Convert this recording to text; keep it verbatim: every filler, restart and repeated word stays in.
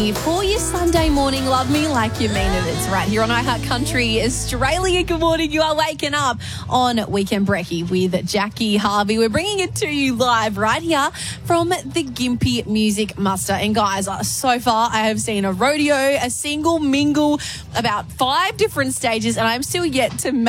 For your Sunday morning, love me like you mean it. It's right here on iHeart Country Australia. Good morning. You are waking up on Weekend Brekkie with Jackie Harvey. We're bringing it to you live right here from the Gympie Music Muster. And guys, so far I have seen a rodeo, a single mingle, about five different stages, and I'm still yet to